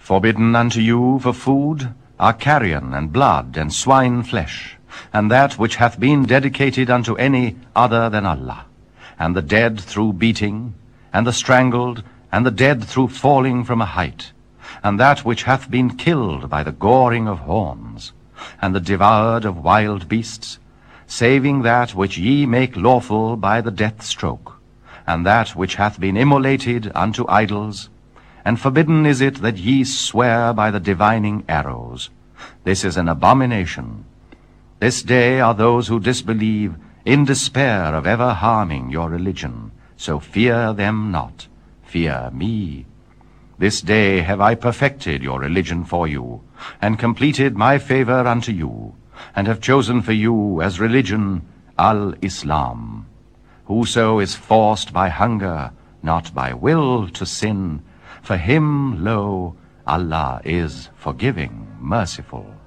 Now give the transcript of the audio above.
Forbidden unto you for food are carrion and blood and swine flesh, and that which hath been dedicated unto any other than Allah, and the dead through beating, and the strangled, and the dead through falling from a height, and that which hath been killed by the goring of horns, and the devoured of wild beasts, saving that which ye make lawful by the death stroke, and that which hath been immolated unto idols, and forbidden is it that ye swear by the divining arrows. This is an abomination. This day are those who disbelieve in despair of ever harming your religion. So fear them not, fear me. This day have I perfected your religion for you, and completed my favor unto you, and have chosen for you as religion al-Islam. Whoso is forced by hunger, not by will, to sin, for him, lo, Allah is forgiving, merciful.